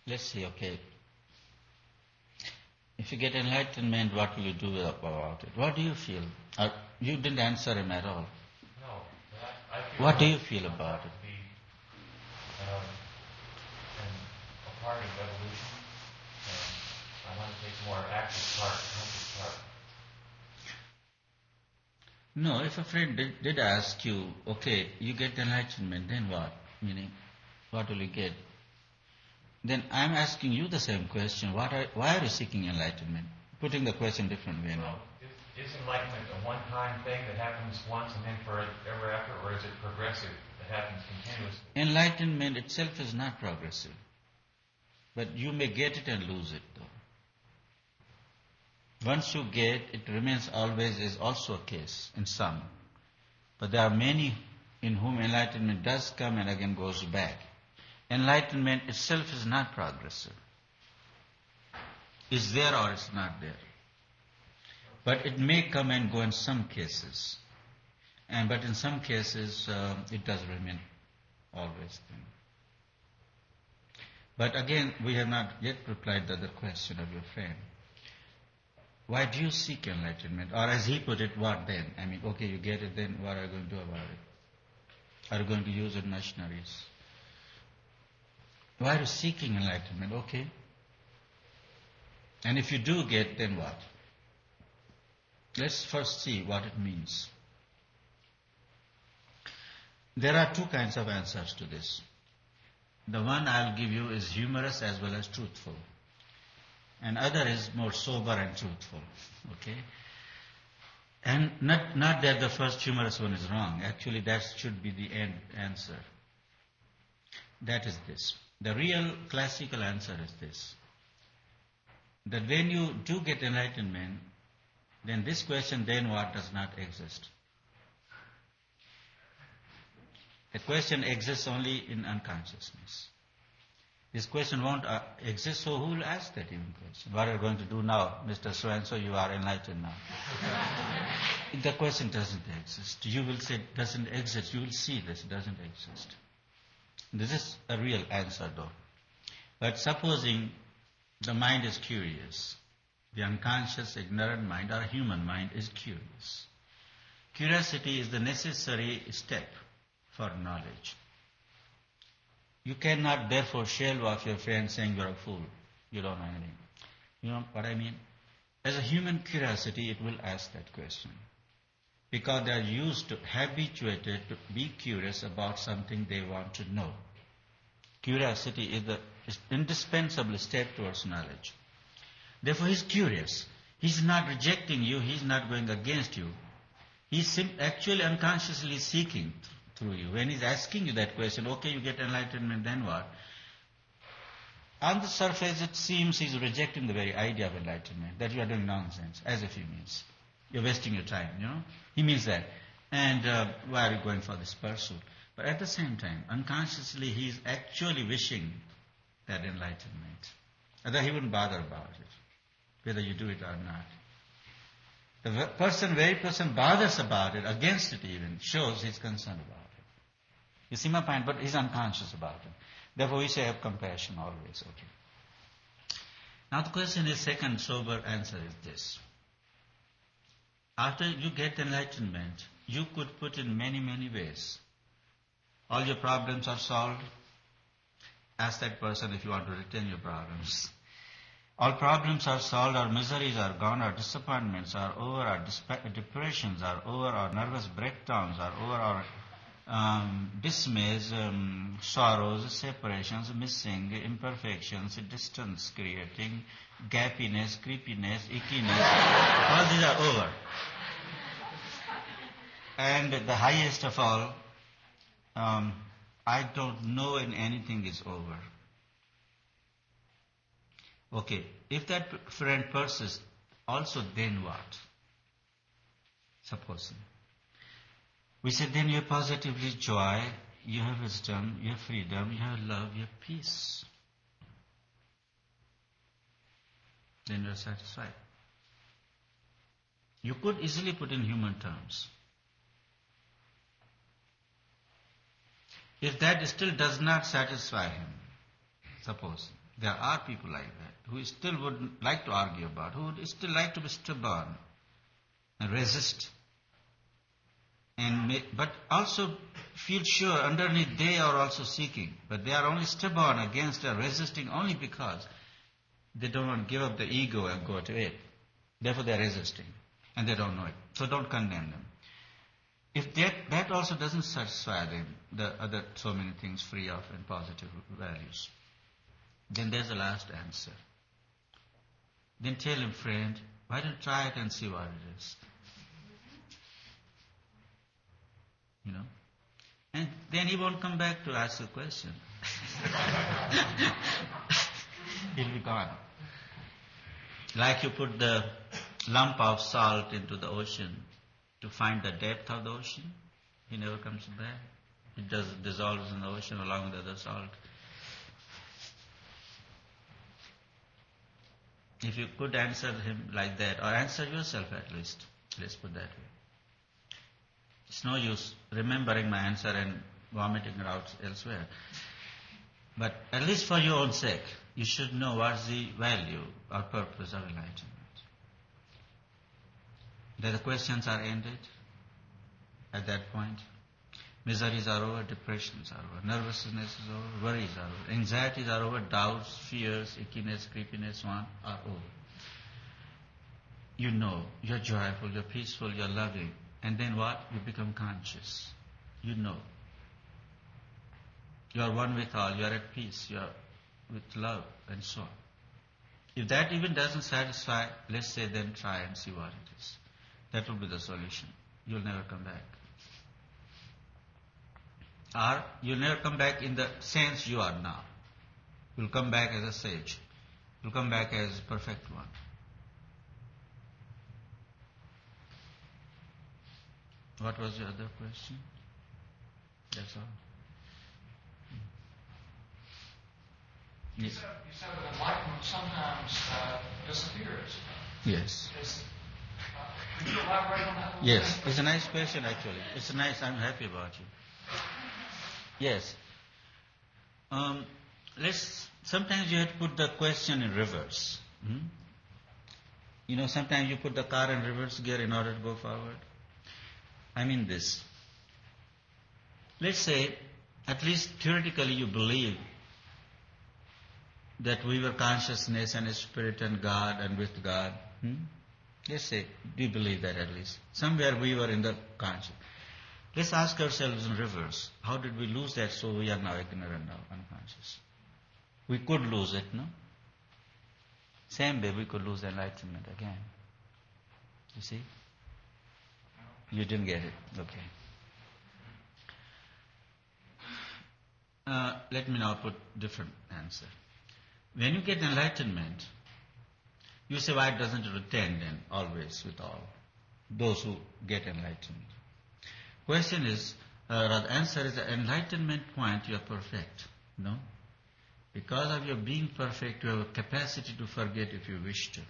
Let's see, okay. If you get enlightenment, what will you do about it? What do you feel? You didn't answer him at all. No, I feel What do like you feel about it? to be a part of evolution, and I want to take more active part, active part. No, if a friend did ask you, okay, you get enlightenment, then what? Meaning, what will you get? Then I'm asking you the same question. Why are you seeking enlightenment? Putting the question different way now. Is enlightenment a one-time thing that happens once and then forever after, or is it progressive that happens continuously? Enlightenment itself is not progressive. But you may get it and lose it though. Once you get, it remains always is also a case in some. But there are many in whom enlightenment does come and again goes back. Enlightenment itself is not progressive. It's there or it's not there. But it may come and go in some cases. But in some cases, it does remain always there. But again, we have not yet replied to the question of your friend. Why do you seek enlightenment? Or as he put it, what then? I mean, okay, you get it, then what are you going to do about it? Are you going to use it missionaries? Why are you seeking enlightenment? Okay. And if you do get, then what? Let's first see what it means. There are two kinds of answers to this. The one I'll give you is humorous as well as truthful. And other is more sober and truthful. Okay? And not that the first humorous one is wrong. Actually, that should be the end answer. That is this. The real classical answer is this. That when you do get enlightenment, then this question, then what, does not exist. The question exists only in unconsciousness. This question won't exist, so who will ask that even question? What are you going to do now, Mr. So-and-so, you are enlightened now. The question doesn't exist. You will say it doesn't exist. You will see this, it doesn't exist. This is a real answer though. But supposing the mind is curious, the unconscious, ignorant mind or human mind is curious. Curiosity is the necessary step for knowledge. You cannot therefore shell off your friend saying you're a fool, you don't know anything. You know what I mean? As a human curiosity, it will ask that question. Because they are habituated to be curious about something they want to know. Curiosity is the indispensable step towards knowledge. Therefore, he's curious. He's not rejecting you. He's not going against you. He's actually unconsciously seeking through you. When he's asking you that question, okay, you get enlightenment, then what? On the surface, it seems he's rejecting the very idea of enlightenment, that you are doing nonsense, as if he means. You're wasting your time, you know. He means that. And why are you going for this pursuit? But at the same time, unconsciously, he's actually wishing that enlightenment. Otherwise, he wouldn't bother about it, whether you do it or not. The very person bothers about it, against it even, shows he's concerned about it. You see my point? But he's unconscious about it. Therefore, we say have compassion always. Okay. Now the question is, second sober answer is this. After you get enlightenment, you could put in many, many ways. All your problems are solved. Ask that person if you want to retain your problems. All problems are solved, our miseries are gone, our disappointments are over, our depressions are over, our nervous breakdowns are over, our dismays, sorrows, separations, missing, imperfections, distance creating, gappiness, creepiness, ickiness, all these are over. And the highest of all, I don't know when anything is over. Okay, if that friend persists, also then what? Supposing. We say then you have positively joy, you have wisdom, you have freedom, you have love, you have peace. Then you are satisfied. You could easily put in human terms. If that still does not satisfy him, suppose, There are people like that who still would like to argue about, who would still like to be stubborn and resist, but also feel sure underneath they are also seeking, but they are only stubborn against or resisting only because they don't want to give up the ego and go to it. Therefore they are resisting, and they don't know it. So don't condemn them. If that also doesn't satisfy them, the other so many things free of and positive values, then there's the last answer. Then tell him, friend, why don't you try it and see what it is? You know? And then he won't come back to ask the question. He'll be gone. Like you put the lump of salt into the ocean to find the depth of the ocean, he never comes back. It just dissolves in the ocean along with the other salt. If you could answer him like that, or answer yourself at least, let's put that way. It's no use remembering my answer and vomiting it out elsewhere. But at least for your own sake, you should know what's the value or purpose of enlightenment. That the questions are ended at that point. Miseries are over, depressions are over, nervousness is over, worries are over, anxieties are over, doubts, fears, ickiness, creepiness, so on are over. You know, you're joyful, you're peaceful, you're loving. And then what? You become conscious. You know. You are one with all, you are at peace, you are with love, and so on. If that even doesn't satisfy, let's say then try and see what it is. That will be the solution. You'll never come back. Or you'll never come back in the sense you are now. You'll come back as a sage. You'll come back as a perfect one. What was your other question? That's all. You said that enlightenment sometimes disappears. Yes. Could you elaborate on that a little Yes, bit? it's a nice question actually. It's nice, I'm happy about you. Yes. Sometimes you have to put the question in reverse. You know, sometimes you put the car in reverse gear in order to go forward. I mean this. Let's say, at least theoretically you believe that we were consciousness and a spirit and God and with God. Let's say, do you believe that at least? Somewhere we were in the conscious. Let's ask ourselves in reverse. How did we lose that so we are now ignorant, now unconscious? We could lose it, no? Same way we could lose enlightenment again. You see? You didn't get it. Okay. Let me now put different answer. When you get enlightenment, you say, why doesn't it return then always with all those who get enlightenment? Question is, the answer is the enlightenment point you are perfect. No? Because of your being perfect, you have a capacity to forget if you wish to.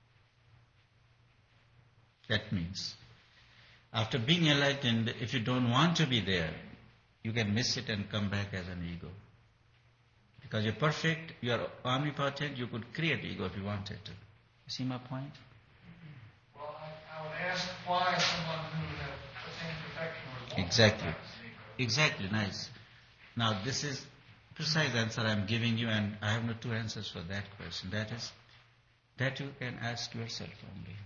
That means, after being enlightened, if you don't want to be there, you can miss it and come back as an ego. Because you're perfect, you are omnipotent, you could create ego if you wanted to. You see my point? Well, I would ask why someone who had attained perfection would want Exactly. to be ego. Exactly, nice. Now this is precise answer I'm giving you, and I have no two answers for that question. That is, that you can ask yourself only.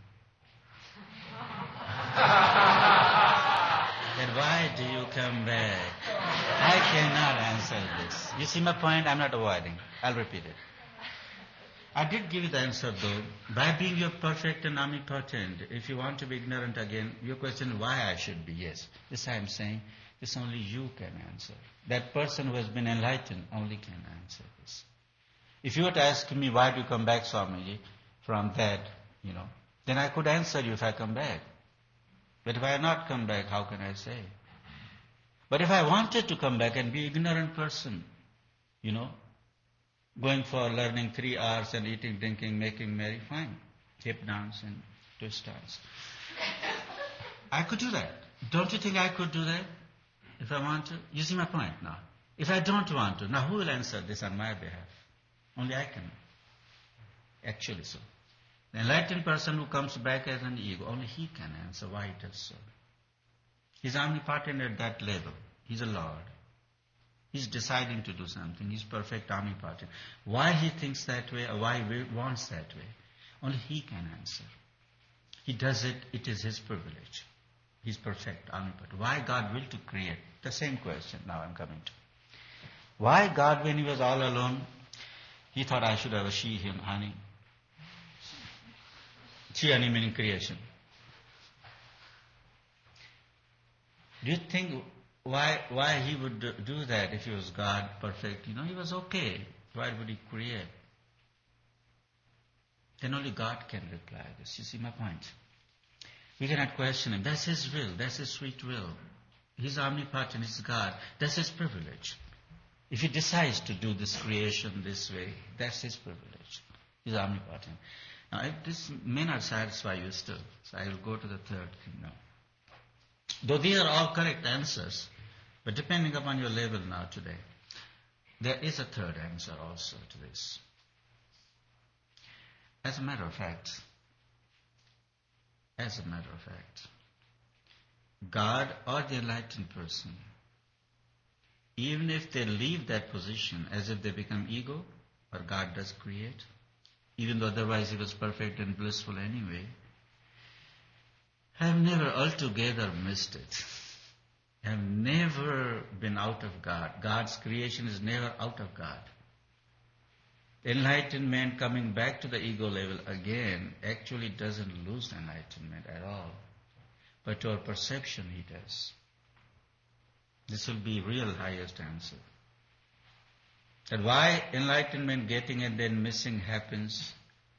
Then why do you come back? I cannot answer this. You see my point? I'm not avoiding. I'll repeat it. I did give you the answer though. By being you're perfect and omnipotent, if you want to be ignorant again, your question is why I should be. Yes. This I'm saying, this only you can answer. That person who has been enlightened only can answer this. If you were to ask me, why do you come back, Swamiji, from that, then I could answer you if I come back. But if I had not come back, how can I say? But if I wanted to come back and be an ignorant person, going for learning 3 hours and eating, drinking, making merry, fine. Hip dance and twist dance. I could do that. Don't you think I could do that if I want to? You see my point now. If I don't want to, now who will answer this on my behalf? Only I can. Actually so. The enlightened person who comes back as an ego, only he can answer why it is so. He's omnipotent at that level. He's a Lord. He's deciding to do something. He's perfect omnipotent. Why he thinks that way or why he wants that way, only he can answer. He does it, it is his privilege. He's perfect omnipotent. Why God will to create? The same question now I'm coming to. Why God, when he was all alone, he thought I should have a she, him, honey. She, honey meaning creation. Do you think why he would do that if he was God, perfect? He was okay. Why would he create? Then only God can reply this. You see my point? We cannot question him. That's his will. That's his sweet will. He's omnipotent. He's God. That's his privilege. If he decides to do this creation this way, that's his privilege. He's omnipotent. Now, if this may not satisfy you still, so I will go to the third thing now. Though these are all correct answers, but depending upon your level now today, there is a third answer also to this. As a matter of fact, God or the enlightened person, even if they leave that position as if they become ego, or God does create, even though otherwise he was perfect and blissful anyway, have never altogether missed it. Have never been out of God. God's creation is never out of God. Enlightened man coming back to the ego level again actually doesn't lose enlightenment at all. But to our perception he does. This will be real highest answer. That why enlightenment getting and then missing happens,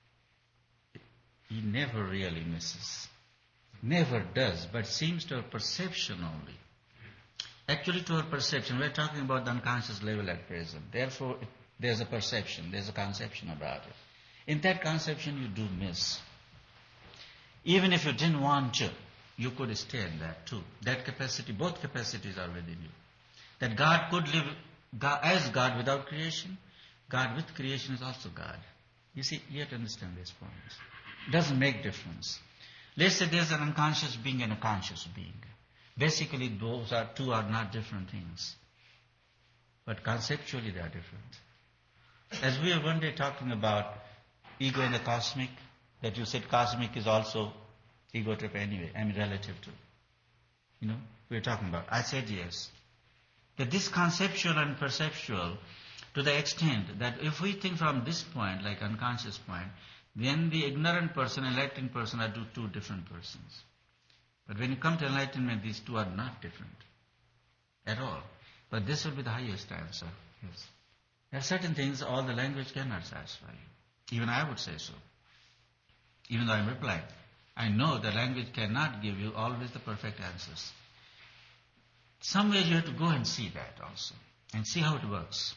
he never really misses. Never does, but seems to our perception only. Actually to our perception, we're talking about the unconscious level at present. Therefore, there's a perception, there's a conception about it. In that conception, you do miss. Even if you didn't want to, you could stay in that too. That capacity, both capacities are within you. That God could live as God without creation, God with creation is also God. You see, you have to understand this point. It doesn't make difference. Let's say there's an unconscious being and a conscious being. Basically, those two are not different things. But conceptually, they are different. As we were one day talking about ego and the cosmic, that you said cosmic is also ego trip anyway, relative to. We were talking about. I said yes. That this conceptual and perceptual, to the extent that if we think from this point, like unconscious point, then the ignorant person and enlightened person are two different persons. But when you come to enlightenment, these two are not different at all. But this will be the highest answer. Yes. There are certain things all the language cannot satisfy you. Even I would say so. Even though I'm replying. I know the language cannot give you always the perfect answers. Somewhere you have to go and see that also. And see how it works.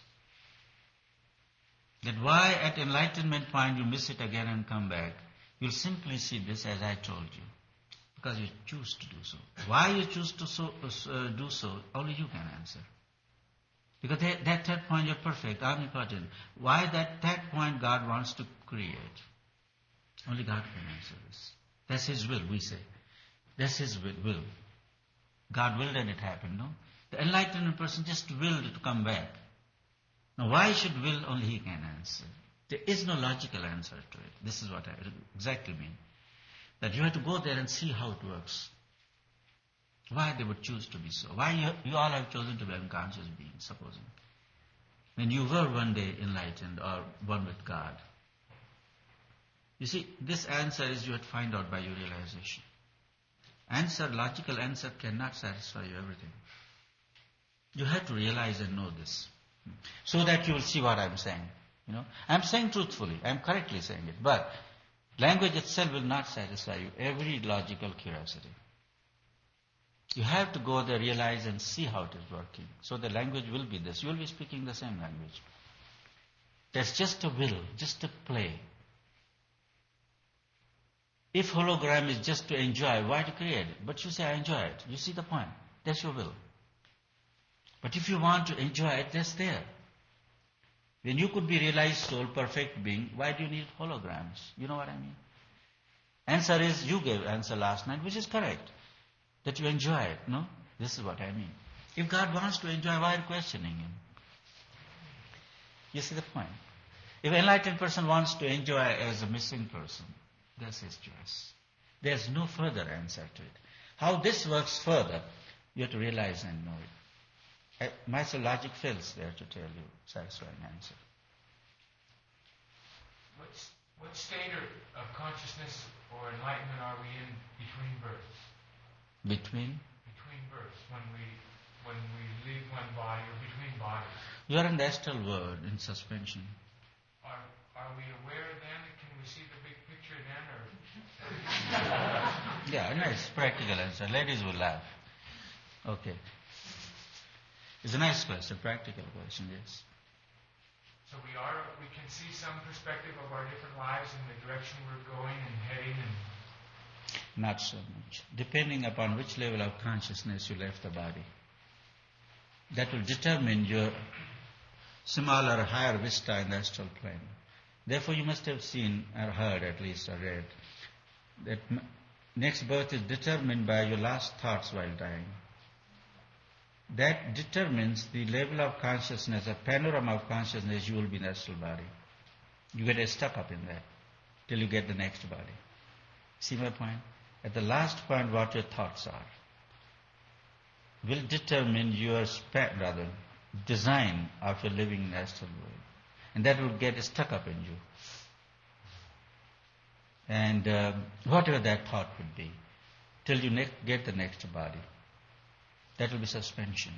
That why at enlightenment point you miss it again and come back. You'll simply see this as I told you. Because you choose to do so. Why you choose to do so, only you can answer. Because at that point you're perfect, omnipotent. Why that point God wants to create? Only God can answer this. That's His will, we say. That's His will. God willed and it happened, no? The enlightened person just willed to come back. Now why he should will, only he can answer. There is no logical answer to it. This is what I exactly mean. That you have to go there and see how it works. Why they would choose to be so. Why you all have chosen to be unconscious beings, supposing. When you were one day enlightened or one with God. You see, this answer is you have to find out by your realization. Logical answer cannot satisfy you everything. You have to realize and know this. So that you will see what I'm saying. I'm saying truthfully. I'm correctly saying it. But language itself will not satisfy you. Every logical curiosity. You have to go there, realize and see how it is working. So the language will be this. You will be speaking the same language. That's just a will, just a play. If hologram is just to enjoy, why to create it? But you say, I enjoy it. You see the point. That's your will. But if you want to enjoy it, that's there. When you could be realized soul, perfect being, why do you need holograms? You know what I mean? Answer is, you gave answer last night, which is correct. That you enjoy it, no? This is what I mean. If God wants to enjoy, why are you questioning Him? You see the point? If an enlightened person wants to enjoy as a missing person, that's his choice. There's no further answer to it. How this works further, you have to realize and know it. My logic fails there to tell you satisfying answer. What state of consciousness or enlightenment are we in between births? Between Births, when we leave one body or between bodies. You are in the astral world in suspension. Are we aware then? Can we see the big picture then, or? Yeah, nice practical answer. Ladies will laugh. Okay. It's a nice question, practical question, yes. So we can see some perspective of our different lives and the direction we're going and heading and. Not so much. Depending upon which level of consciousness you left the body. That will determine your smaller or higher vista in the astral plane. Therefore you must have seen or heard at least or read that next birth is determined by your last thoughts while dying. That determines the level of consciousness, a panorama of consciousness you will be in the astral body. You get stuck up in that till you get the next body. See my point? At the last point, what your thoughts are will determine your design of your living in the astral world. And that will get stuck up in you. And whatever that thought would be, till you get the next body, that will be suspension.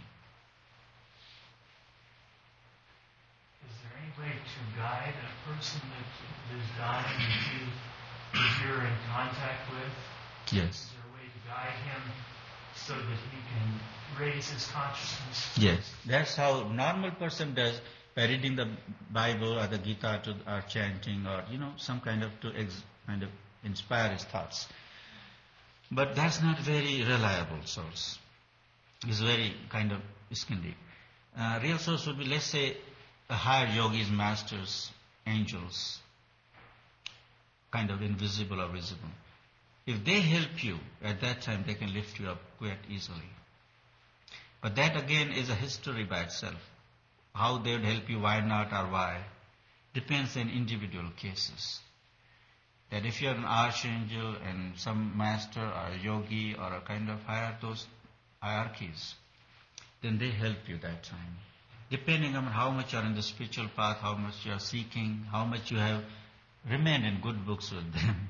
Is there any way to guide a person that is dying that you're in contact with? Yes. Is there a way to guide him so that he can raise his consciousness? Yes. That's how normal person does by reading the Bible or the Gita or chanting or, some kind of inspire his thoughts. But that's not very reliable source. It's very kind of Iskandi. Real source would be, let's say, a higher yogis, masters, angels, kind of invisible or visible. If they help you, at that time they can lift you up quite easily. But that again is a history by itself. How they would help you, why not or why, depends on individual cases. That if you're an archangel and some master or a yogi or a kind of those hierarchies, then they help you that time. Depending on how much you are in the spiritual path, how much you are seeking, how much you have remained in good books with them,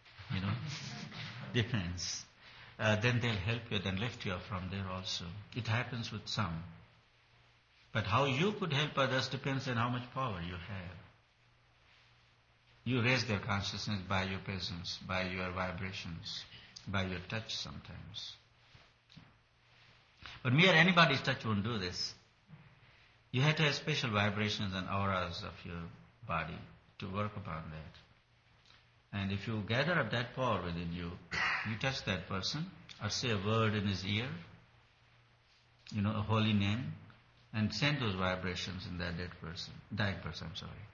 depends. Then they'll help you, then lift you up from there also. It happens with some. But how you could help others depends on how much power you have. You raise their consciousness by your presence, by your vibrations, by your touch sometimes. But mere anybody's touch won't do this. You have to have special vibrations and auras of your body to work upon that. And if you gather up that power within you, you touch that person or say a word in his ear, a holy name, and send those vibrations in that dying person,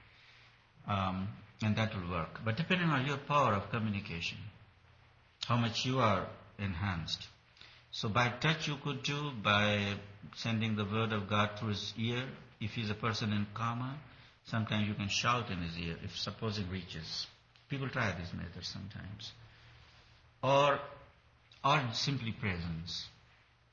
and that will work. But depending on your power of communication, how much you are enhanced. So by touch you could do, by sending the word of God through his ear. If he's a person in coma, sometimes you can shout in his ear, if supposing reaches. People try these methods sometimes. Or simply presence.